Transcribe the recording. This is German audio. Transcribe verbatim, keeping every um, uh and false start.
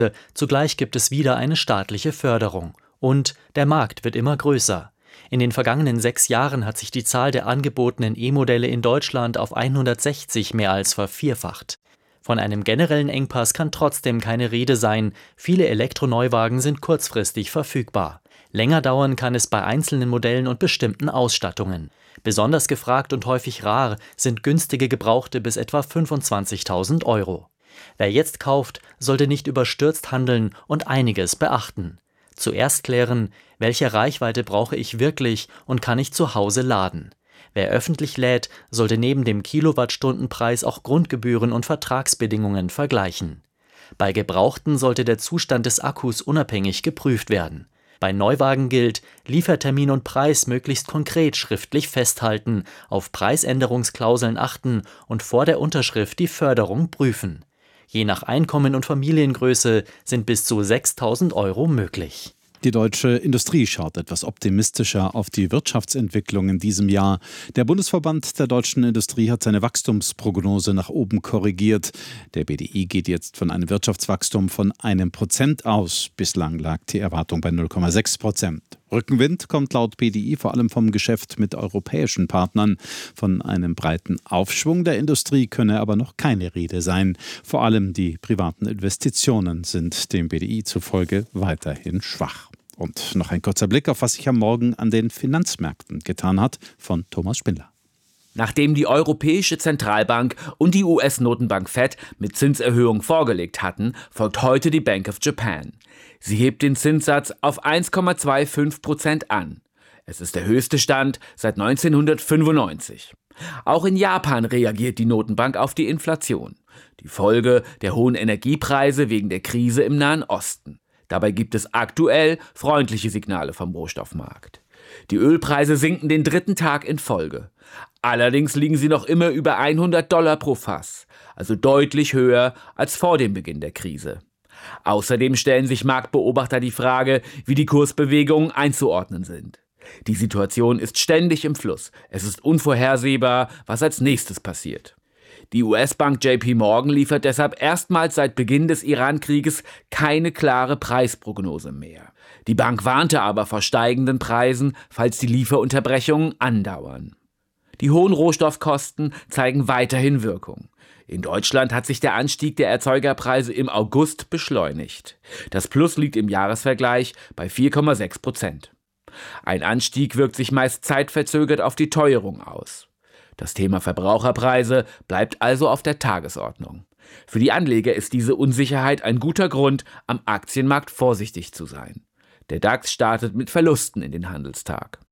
Zugleich gibt es wieder eine staatliche Förderung. Und der Markt wird immer größer. In den vergangenen sechs Jahren hat sich die Zahl der angebotenen E-Modelle in Deutschland auf hundertsechzig mehr als vervierfacht. Von einem generellen Engpass kann trotzdem keine Rede sein. Viele Elektroneuwagen sind kurzfristig verfügbar. Länger dauern kann es bei einzelnen Modellen und bestimmten Ausstattungen. Besonders gefragt und häufig rar sind günstige Gebrauchte bis etwa fünfundzwanzigtausend Euro. Wer jetzt kauft, sollte nicht überstürzt handeln und einiges beachten. Zuerst klären, welche Reichweite brauche ich wirklich und kann ich zu Hause laden. Wer öffentlich lädt, sollte neben dem Kilowattstundenpreis auch Grundgebühren und Vertragsbedingungen vergleichen. Bei Gebrauchten sollte der Zustand des Akkus unabhängig geprüft werden. Bei Neuwagen gilt, Liefertermin und Preis möglichst konkret schriftlich festhalten, auf Preisänderungsklauseln achten und vor der Unterschrift die Förderung prüfen. Je nach Einkommen und Familiengröße sind bis zu sechstausend Euro möglich. Die deutsche Industrie schaut etwas optimistischer auf die Wirtschaftsentwicklung in diesem Jahr. Der Bundesverband der deutschen Industrie hat seine Wachstumsprognose nach oben korrigiert. Der B D I geht jetzt von einem Wirtschaftswachstum von einem Prozent aus. Bislang lag die Erwartung bei null Komma sechs Prozent. Rückenwind kommt laut B D I vor allem vom Geschäft mit europäischen Partnern. Von einem breiten Aufschwung der Industrie könne aber noch keine Rede sein. Vor allem die privaten Investitionen sind dem B D I zufolge weiterhin schwach. Und noch ein kurzer Blick auf was sich am Morgen an den Finanzmärkten getan hat, von Thomas Spindler. Nachdem die Europäische Zentralbank und die U S-Notenbank Fed mit Zinserhöhungen vorgelegt hatten, folgt heute die Bank of Japan. Sie hebt den Zinssatz auf eins Komma fünfundzwanzig Prozent an. Es ist der höchste Stand seit neunzehnhundertfünfundneunzig. Auch in Japan reagiert die Notenbank auf die Inflation. Die Folge der hohen Energiepreise wegen der Krise im Nahen Osten. Dabei gibt es aktuell freundliche Signale vom Rohstoffmarkt. Die Ölpreise sinken den dritten Tag in Folge. Allerdings liegen sie noch immer über hundert Dollar pro Fass, also deutlich höher als vor dem Beginn der Krise. Außerdem stellen sich Marktbeobachter die Frage, wie die Kursbewegungen einzuordnen sind. Die Situation ist ständig im Fluss. Es ist unvorhersehbar, was als nächstes passiert. Die U S-Bank J P Morgan liefert deshalb erstmals seit Beginn des Iran-Krieges keine klare Preisprognose mehr. Die Bank warnte aber vor steigenden Preisen, falls die Lieferunterbrechungen andauern. Die hohen Rohstoffkosten zeigen weiterhin Wirkung. In Deutschland hat sich der Anstieg der Erzeugerpreise im August beschleunigt. Das Plus liegt im Jahresvergleich bei vier Komma sechs Prozent. Ein Anstieg wirkt sich meist zeitverzögert auf die Teuerung aus. Das Thema Verbraucherpreise bleibt also auf der Tagesordnung. Für die Anleger ist diese Unsicherheit ein guter Grund, am Aktienmarkt vorsichtig zu sein. Der DAX startet mit Verlusten in den Handelstag.